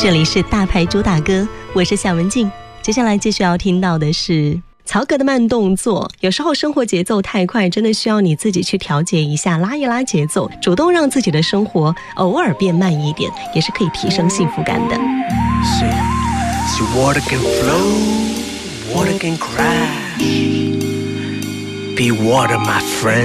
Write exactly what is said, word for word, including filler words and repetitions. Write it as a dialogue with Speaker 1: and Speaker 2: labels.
Speaker 1: 这里是大牌主打歌，我是夏文静。接下来继续要听到的是曹格的慢动作。有时候生活节奏太快，真的需要你自己去调节一下，拉一拉节奏，主动让自己的生活偶尔变慢一点，也是可以提升幸福感的。
Speaker 2: See, see water can flow, water can crash. Be water, my friend.